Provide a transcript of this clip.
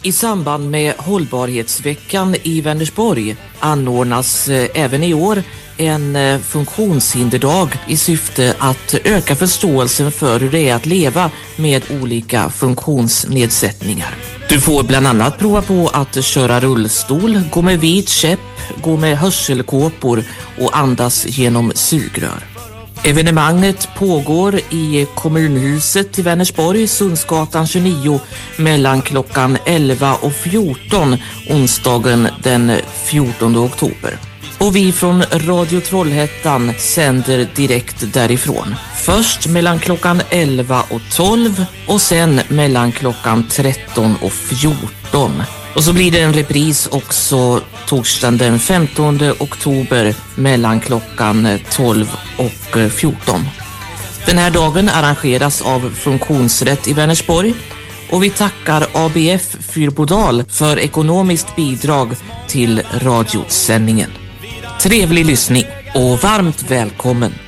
I samband med hållbarhetsveckan i Vänersborg anordnas även i år en funktionshinderdag i syfte att öka förståelsen för hur det är att leva med olika funktionsnedsättningar. Du får bland annat prova på att köra rullstol, gå med vit käpp, gå med hörselkåpor och andas genom sugrör. Evenemanget pågår i kommunhuset i Vänersborg, Sundsgatan 29 mellan klockan 11 och 14 onsdagen den 14 oktober. Och vi från Radio Trollhättan sänder direkt därifrån. Först mellan klockan 11 och 12 och sen mellan klockan 13 och 14. Och så blir det en repris också torsdagen den 15 oktober mellan klockan 12 och 14. Den här dagen arrangeras av Funktionsrätt i Vänersborg och vi tackar ABF Fyrbodal för ekonomiskt bidrag till radiosändningen. Trevlig lyssning och varmt välkommen!